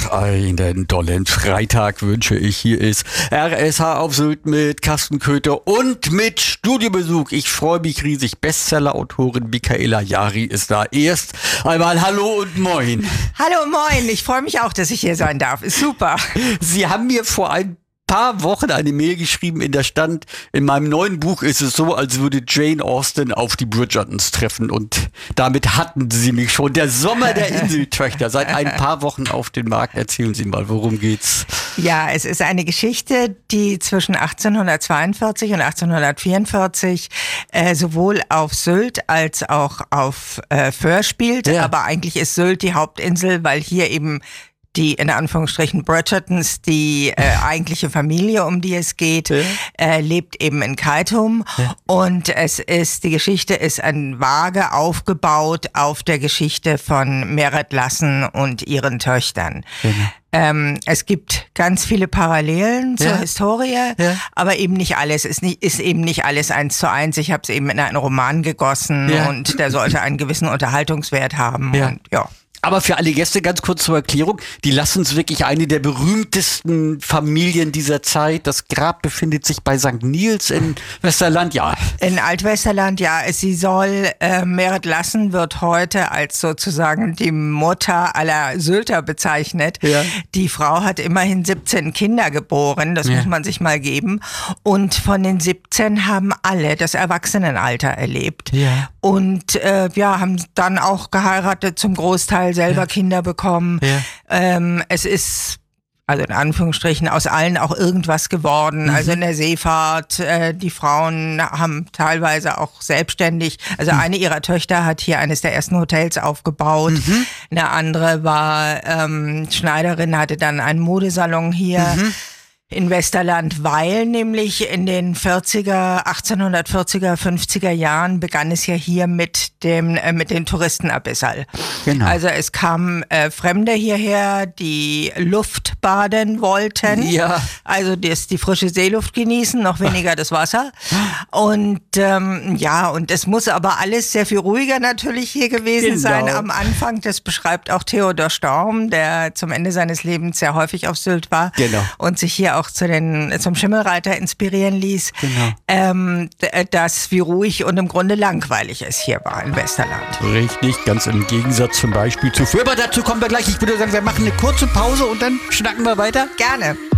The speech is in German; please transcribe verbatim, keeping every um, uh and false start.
Einen dollen Freitag wünsche ich. Hier ist R S H auf Sylt mit Carsten Köther und mit Studiobesuch. Ich freue mich riesig. Bestseller-Autorin Michaela Jari ist da. Erst einmal Hallo und Moin. Hallo und Moin. Ich freue mich auch, dass ich hier sein darf. Ist super. Sie haben mir vor ein paar Wochen eine Mail geschrieben, in der stand, in meinem neuen Buch ist es so, als würde Jane Austen auf die Bridgertons treffen, und damit hatten Sie mich schon. Der Sommer der Inseltöchter, seit ein paar Wochen auf den Markt. Erzählen Sie mal, worum geht's? Ja, es ist eine Geschichte, die zwischen achtzehnhundertzweiundvierzig und achtzehnhundertvierundvierzig äh, sowohl auf Sylt als auch auf äh, Föhr spielt, ja. Aber eigentlich ist Sylt die Hauptinsel, weil hier eben die, in Anführungsstrichen, Bridgertons, die äh, eigentliche Familie, um die es geht, ja. äh, lebt eben in Keitum. Ja. Und es ist, die Geschichte ist ein vage aufgebaut auf der Geschichte von Meret Lassen und ihren Töchtern. Ja. Ähm, es gibt ganz viele Parallelen zur ja. Historie, ja. aber eben nicht alles, ist, nicht, ist eben nicht alles eins zu eins. Ich habe es eben in einen Roman gegossen ja. und der sollte einen gewissen Unterhaltungswert haben. Ja. Und, ja. Aber für alle Gäste ganz kurz zur Erklärung, die Lassens wirklich eine der berühmtesten Familien dieser Zeit. Das Grab befindet sich bei Sankt Niels in Westerland, ja. In Altwesterland, ja. Sie soll, äh, Meret Lassen wird heute als sozusagen die Mutter aller Sylter bezeichnet. Ja. Die Frau hat immerhin siebzehn Kinder geboren, das ja. muss man sich mal geben. Und von den siebzehn haben alle das Erwachsenenalter erlebt. Ja. Und äh, ja, haben dann auch geheiratet, zum Großteil selber ja. Kinder bekommen. Ja. Ähm, es ist, also in Anführungsstrichen, aus allen auch irgendwas geworden. Mhm. Also in der Seefahrt, äh, die Frauen haben teilweise auch selbstständig, also mhm. eine ihrer Töchter hat hier eines der ersten Hotels aufgebaut. Mhm. Eine andere war ähm, Schneiderin, hatte dann einen Modesalon hier. Mhm. In Westerland, weil nämlich in den vierziger, achtzehnhundertvierziger, fünfziger Jahren begann es ja hier mit dem äh, mit den Touristen Abissal. Genau. Also es kamen äh, Fremde hierher, die Luft baden wollten, ja. also das, die frische Seeluft genießen, noch weniger das Wasser. Und ähm, ja, und es muss aber alles sehr viel ruhiger natürlich hier gewesen genau. sein am Anfang. Das beschreibt auch Theodor Storm, der zum Ende seines Lebens sehr häufig auf Sylt war genau. und sich hier auch auch zu den, zum Schimmelreiter inspirieren ließ, genau. ähm, dass wie ruhig und im Grunde langweilig es hier war in Westerland. Richtig, ganz im Gegensatz zum Beispiel zu früher. Aber dazu kommen wir gleich. Ich würde sagen, wir machen eine kurze Pause und dann schnacken wir weiter. Gerne.